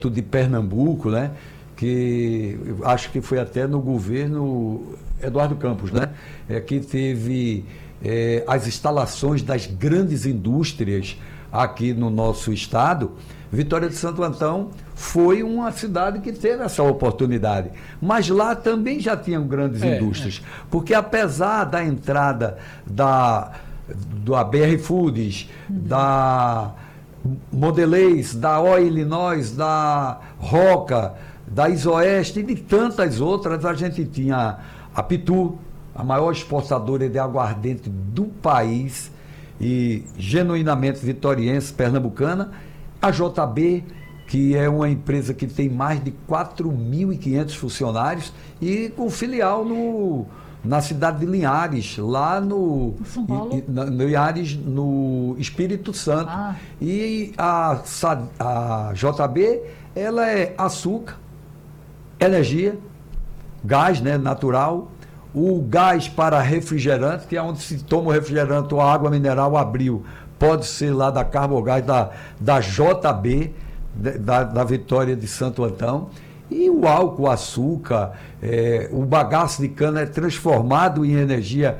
de Pernambuco, né? Que eu acho que foi até no governo Eduardo Campos, né? Que teve as instalações das grandes indústrias aqui no nosso estado. Vitória de Santo Antão foi uma cidade que teve essa oportunidade, mas lá também já tinham grandes indústrias, porque apesar da entrada da BR Foods, da Mondelez, da Oi Illinois, da Roca, da Isoeste e de tantas outras, a gente tinha a Pitu, a maior exportadora de aguardente do país e genuinamente vitoriense, pernambucana, a JB, que é uma empresa que tem mais de 4.500 funcionários e com filial na cidade de Linhares, lá no Linhares, no Espírito Santo. E a JB, ela é açúcar, energia, gás, né, natural, o gás para refrigerante, que é onde se toma o refrigerante ou a água mineral Abril, pode ser lá da Carbogás, da JB, da Vitória de Santo Antão. E o álcool, o açúcar, o bagaço de cana é transformado em energia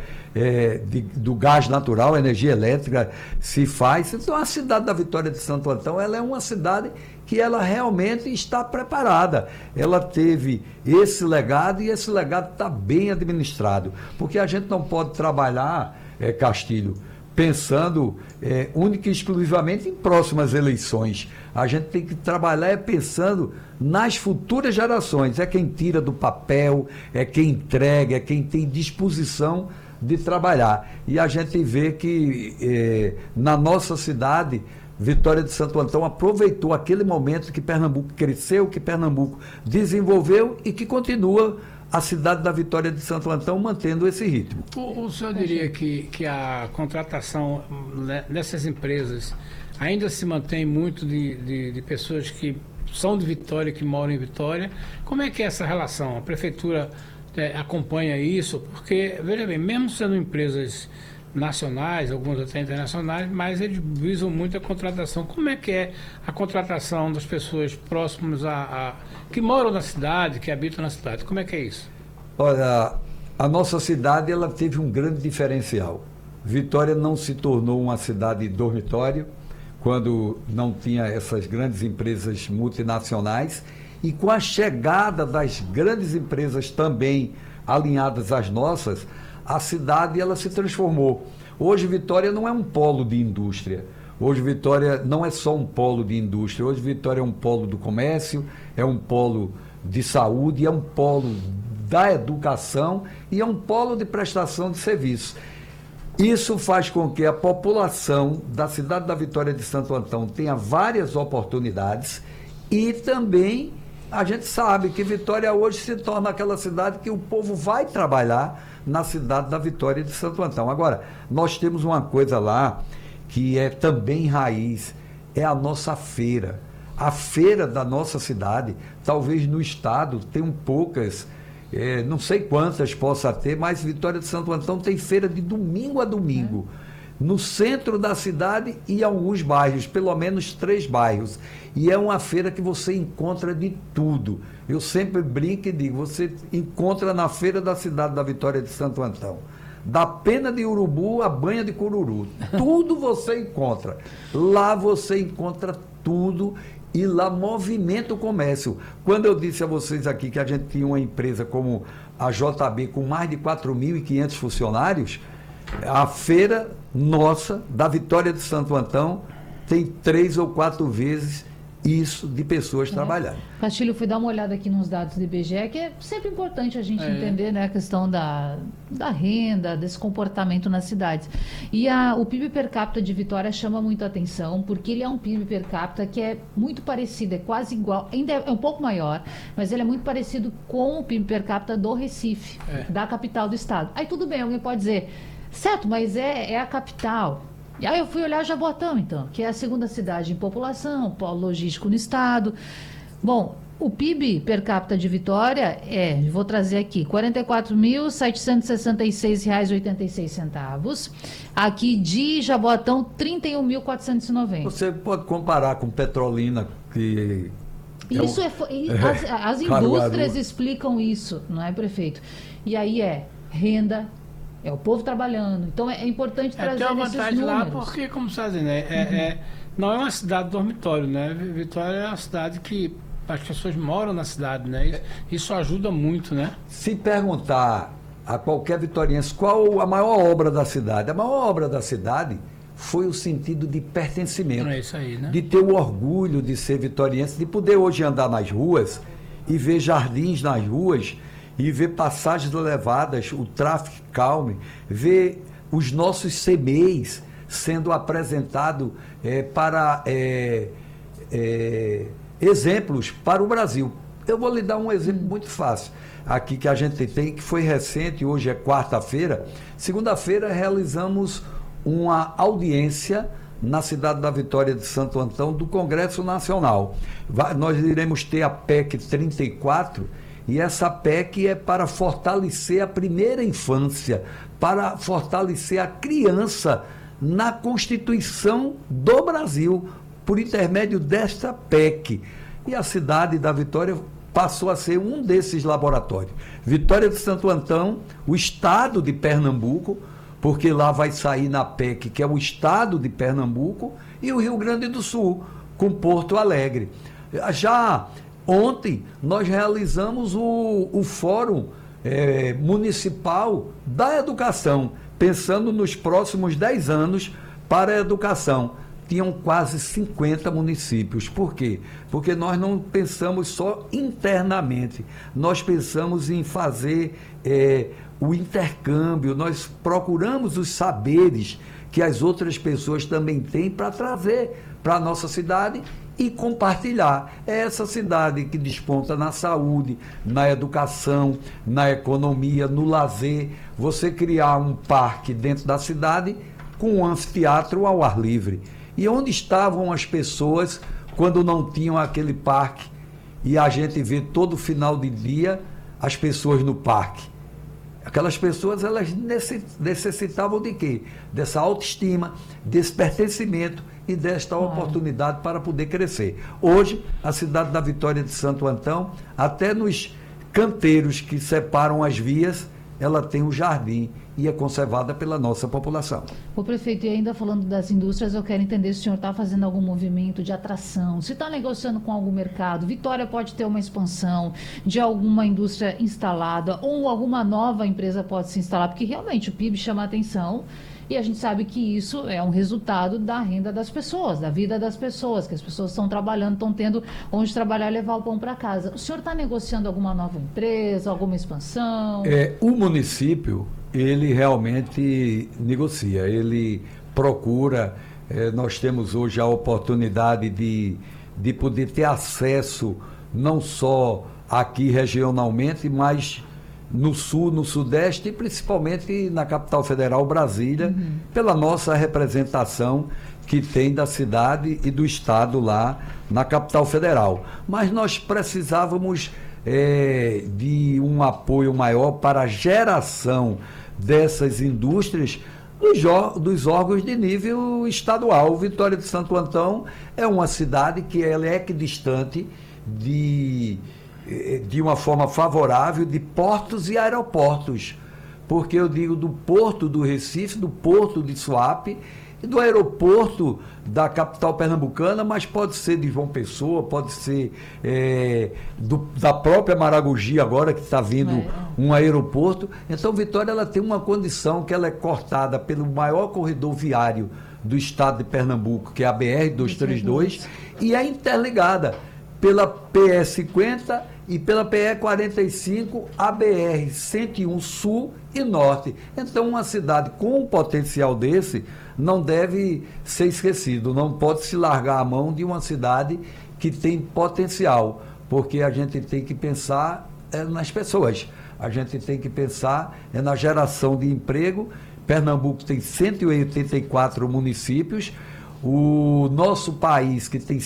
do gás natural, energia elétrica se faz. Então a cidade da Vitória de Santo Antão, ela é uma cidade que ela realmente está preparada. Ela teve esse legado e esse legado está bem administrado. Porque a gente não pode trabalhar, Castilho, pensando única e exclusivamente em próximas eleições. A gente tem que trabalhar pensando nas futuras gerações. É quem tira do papel, é quem entrega, é quem tem disposição de trabalhar. E a gente vê que na nossa cidade, Vitória de Santo Antão aproveitou aquele momento que Pernambuco cresceu, que Pernambuco desenvolveu e que continua a cidade da Vitória de Santo Antão mantendo esse ritmo. O senhor diria que a contratação nessas empresas ainda se mantém muito de pessoas que são de Vitória, que moram em Vitória? Como é que é essa relação? A prefeitura acompanha isso? Porque, veja bem, mesmo sendo empresas nacionais, algumas até internacionais, mas eles visam muito a contratação. Como é que é a contratação das pessoas próximas que moram na cidade, que habitam na cidade? Como é que é isso? Olha, a nossa cidade ela teve um grande diferencial. Vitória não se tornou uma cidade dormitório quando não tinha essas grandes empresas multinacionais, e com a chegada das grandes empresas também alinhadas às nossas, a cidade ela se transformou. Hoje Vitória não é um polo de indústria. Hoje Vitória não é só um polo de indústria. Hoje Vitória é um polo do comércio, é um polo de saúde, é um polo da educação e é um polo de prestação de serviços. Isso faz com que a população da cidade da Vitória de Santo Antão tenha várias oportunidades e também a gente sabe que Vitória hoje se torna aquela cidade que o povo vai trabalhar na cidade da Vitória de Santo Antão. Agora, nós temos uma coisa lá que é também raiz, é a nossa feira. A feira da nossa cidade, talvez no estado tenham poucas, não sei quantas possa ter, mas Vitória de Santo Antão tem feira de domingo a domingo. No centro da cidade e alguns bairros, pelo menos 3 bairros. E é uma feira que você encontra de tudo. Eu sempre brinco e digo, você encontra na feira da cidade da Vitória de Santo Antão, da pena de urubu à banha de cururu. Tudo você encontra. Lá você encontra tudo e lá movimenta o comércio. Quando eu disse a vocês aqui que a gente tinha uma empresa como a JB com mais de 4.500 funcionários, a feira nossa, da Vitória de Santo Antão, tem 3 ou 4 vezes isso de pessoas trabalhando. Castilho, fui dar uma olhada aqui nos dados do IBGE, que é sempre importante a gente entender, né, a questão da renda, desse comportamento nas cidades. E o PIB per capita de Vitória chama muito a atenção, porque ele é um PIB per capita que é muito parecido, é quase igual, ainda é um pouco maior, mas ele é muito parecido com o PIB per capita do Recife, da capital do estado. Aí tudo bem, alguém pode dizer, certo, mas é a capital. E aí eu fui olhar Jaboatão, então, que é a segunda cidade em população, polo logístico no estado. Bom, o PIB per capita de Vitória vou trazer aqui, R$ 44.766,86. Aqui de Jaboatão, R$ 31.490. Você pode comparar com Petrolina, que Isso as Caruaru. indústrias explicam isso, não é, prefeito? E aí renda, é o povo trabalhando. Então é importante trazer tem uma esses vantagem lá números. porque, como você está dizendo, não é uma cidade dormitório, né? Vitória é uma cidade que as pessoas moram na cidade, né? Isso ajuda muito, né? Se perguntar a qualquer vitoriense qual a maior obra da cidade, a maior obra da cidade foi o sentido de pertencimento. É isso aí, né? De ter o orgulho de ser vitoriense, de poder hoje andar nas ruas e ver jardins nas ruas e ver passagens elevadas, o tráfego calme, ver os nossos CMEs sendo apresentado para exemplos para o Brasil. Eu vou lhe dar um exemplo muito fácil aqui que a gente tem, que foi recente, hoje é quarta-feira. Segunda-feira realizamos uma audiência na cidade da Vitória de Santo Antão do Congresso Nacional. Nós iremos ter a PEC 34 e essa PEC é para fortalecer a primeira infância, para fortalecer a criança na Constituição do Brasil, por intermédio desta PEC. E a cidade da Vitória passou a ser um desses laboratórios. Vitória de Santo Antão, o estado de Pernambuco, porque lá vai sair na PEC, que é o estado de Pernambuco, e o Rio Grande do Sul, com Porto Alegre. Já ontem, nós realizamos o Fórum Municipal da Educação, pensando nos próximos 10 anos para a educação. Tinham quase 50 municípios. Por quê? Porque nós não pensamos só internamente, nós pensamos em fazer o intercâmbio, nós procuramos os saberes que as outras pessoas também têm para trazer para a nossa cidade e compartilhar. É essa cidade que desponta na saúde, na educação, na economia, no lazer. Você criar um parque dentro da cidade com um anfiteatro ao ar livre. E onde estavam as pessoas quando não tinham aquele parque? E a gente vê todo final de dia as pessoas no parque. Aquelas pessoas, elas necessitavam de quê? Dessa autoestima, desse pertencimento e desta oportunidade para poder crescer. Hoje, a cidade da Vitória de Santo Antão, até nos canteiros que separam as vias, ela tem um jardim e é conservada pela nossa população. O prefeito, e ainda falando das indústrias, eu quero entender se o senhor está fazendo algum movimento de atração, se está negociando com algum mercado. Vitória pode ter uma expansão de alguma indústria instalada ou alguma nova empresa pode se instalar, porque realmente o PIB chama a atenção e a gente sabe que isso é um resultado da renda das pessoas, da vida das pessoas, que as pessoas estão trabalhando, estão tendo onde trabalhar e levar o pão para casa. O senhor está negociando alguma nova empresa, alguma expansão? O município, ele realmente negocia, ele procura. Nós temos hoje a oportunidade de poder ter acesso não só aqui regionalmente, mas no sul, no sudeste e principalmente na capital federal, Brasília, pela nossa representação que tem da cidade e do estado lá na capital federal. Mas nós precisávamos de um apoio maior para a geração dessas indústrias dos órgãos de nível estadual. Vitória de Santo Antão é uma cidade que ela é equidistante de uma forma favorável de portos e aeroportos, porque eu digo do porto do Recife, do porto de Suape e do aeroporto da capital pernambucana, mas pode ser de João Pessoa, pode ser da própria Maragogi agora que está vindo um aeroporto. Então Vitória, ela tem uma condição que ela é cortada pelo maior corredor viário do estado de Pernambuco, que é a BR-232, e é interligada pela PE-50 e pela PE-45, a BR-101 Sul e Norte. Então, uma cidade com um potencial desse não deve ser esquecido, não pode se largar a mão de uma cidade que tem potencial, porque a gente tem que pensar nas pessoas, a gente tem que pensar na geração de emprego. Pernambuco tem 184 municípios, o nosso país, que tem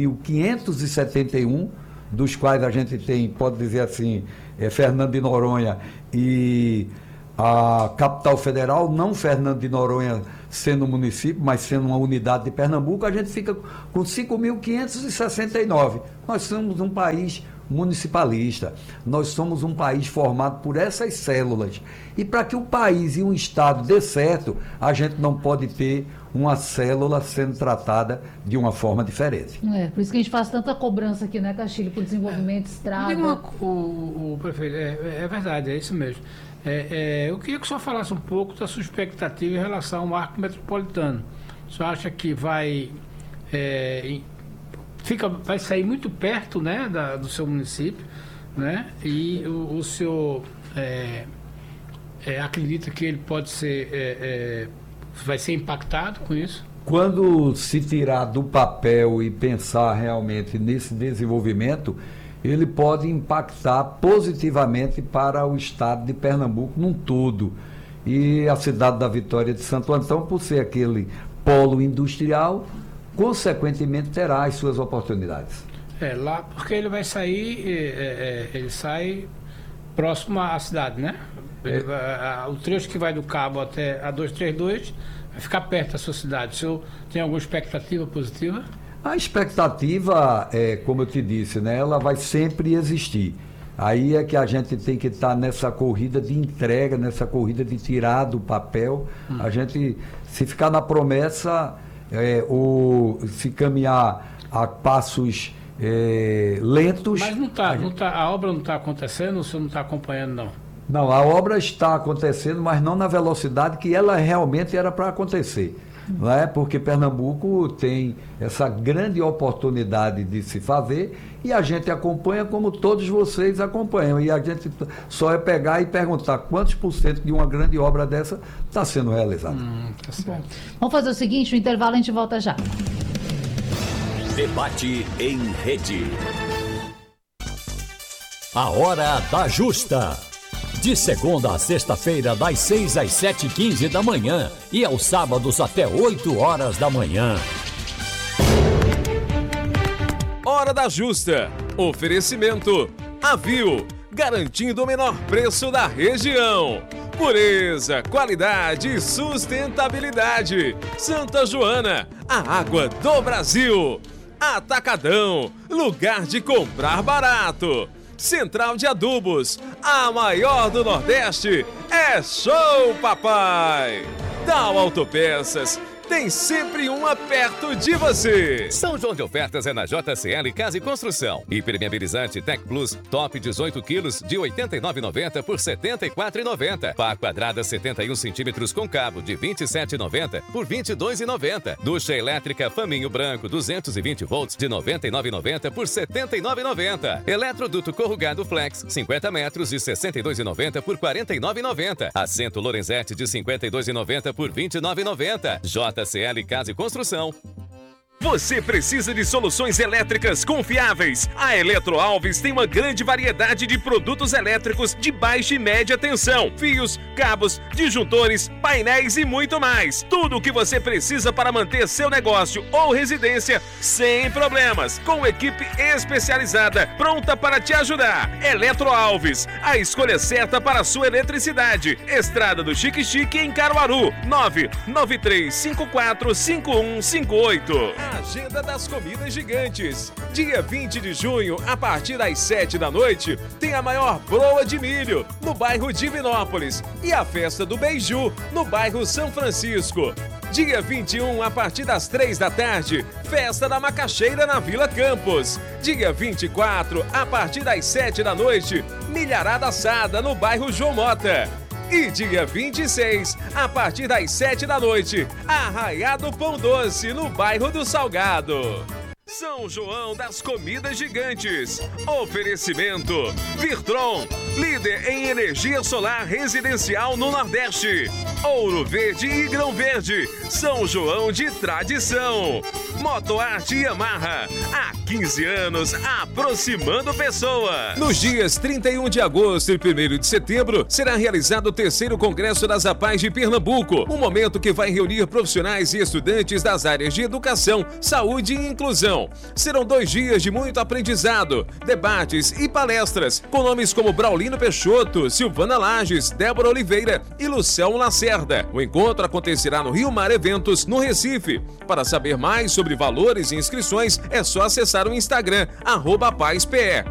5.571, dos quais a gente tem, pode dizer assim, Fernando de Noronha e a capital federal, não Fernando de Noronha sendo um município, mas sendo uma unidade de Pernambuco, a gente fica com 5.569. Nós somos um país municipalista, nós somos um país formado por essas células. E para que o país e um estado dê certo, a gente não pode ter uma célula sendo tratada de uma forma diferente. Por isso que a gente faz tanta cobrança aqui, né, Castilho, por desenvolvimento, estrada. O prefeito, é verdade, é isso mesmo. Eu queria que o senhor falasse um pouco da sua expectativa em relação ao marco metropolitano. O senhor acha que vai sair muito perto, né, do seu município, né? E o senhor acredita que ele pode ser vai ser impactado com isso? Quando se tirar do papel e pensar realmente nesse desenvolvimento, ele pode impactar positivamente para o estado de Pernambuco num todo. E a cidade da Vitória de Santo Antão, por ser aquele polo industrial, consequentemente terá as suas oportunidades. Lá, porque ele vai sair, ele sai próximo à cidade, né? O trecho que vai do Cabo até a 232 vai ficar perto da sua cidade. O senhor tem alguma expectativa positiva? A expectativa, como eu te disse, né, ela vai sempre existir. Aí é que a gente tem que estar nessa corrida de entrega, nessa corrida de tirar do papel. A gente, se ficar na promessa, ou se caminhar a passos lentos... Mas a obra não está acontecendo, o senhor não está acompanhando, não? Não, a obra está acontecendo, mas não na velocidade que ela realmente era para acontecer. Não é? Porque Pernambuco tem essa grande oportunidade de se fazer e a gente acompanha como todos vocês acompanham. E a gente só é pegar e perguntar quantos por cento de uma grande obra dessa está sendo realizada. Tá certo. Vamos fazer o seguinte, no intervalo a gente volta já. Debate em rede. A hora da justa. De segunda a sexta-feira, das 6 às 7h15 da manhã e aos sábados até 8 horas da manhã. Hora da Justa. Oferecimento Avil, garantindo o menor preço da região. Pureza, qualidade e sustentabilidade. Santa Joana, a água do Brasil. Atacadão, lugar de comprar barato. Central de Adubos, a maior do Nordeste, é Show Papai! Tal Autopeças, tem sempre uma perto de você. São João de ofertas é na JCL Casa e Construção. Impermeabilizante Tec Plus Top 18 quilos de R$ 89,90 por R$ 74,90. Pá quadrada 71 centímetros com cabo de R$ 27,90 por R$ 22,90. Ducha elétrica Faminho Branco 220 volts de R$ 99,90 por R$ 79,90. Eletroduto corrugado Flex 50 metros de R$ 62,90 por R$ 49,90. Assento Lorenzetti de R$ 52,90 por R$ 29,90. JCL Casa e Construção. Você precisa de soluções elétricas confiáveis? A Eletro Alves tem uma grande variedade de produtos elétricos de baixa e média tensão, fios, cabos, disjuntores, painéis e muito mais. Tudo o que você precisa para manter seu negócio ou residência sem problemas, com equipe especializada pronta para te ajudar. Eletro Alves, a escolha certa para a sua eletricidade. Estrada do Xique-Xique em Caruaru, 993545158. Agenda das Comidas Gigantes. Dia 20 de junho, a partir das 7 da noite, tem a maior broa de milho, no bairro Divinópolis, e a festa do Beiju, no bairro São Francisco. Dia 21, a partir das 3 da tarde, festa da macaxeira na Vila Campos. Dia 24, a partir das 7 da noite, milharada assada no bairro João Mota. E dia 26, a partir das 7 da noite, Arraiado Pão Doce, no bairro do Salgado. São João das Comidas Gigantes. Oferecimento Virtron, líder em energia solar residencial no Nordeste. Ouro Verde e Grão Verde, São João de tradição. Motoarte Yamaha, há 15 anos aproximando pessoa. Nos dias 31 de agosto e 1º de setembro, será realizado o 3º Congresso das APAES de Pernambuco, um momento que vai reunir profissionais e estudantes das áreas de educação, saúde e inclusão. Serão 2 dias de muito aprendizado, debates e palestras, com nomes como Braulino Peixoto, Silvana Lages, Débora Oliveira e Luciano Lacerda. Lacerda. O encontro acontecerá no Rio Mar Eventos, no Recife. Para saber mais sobre valores e inscrições, é só acessar o Instagram, @PazPE.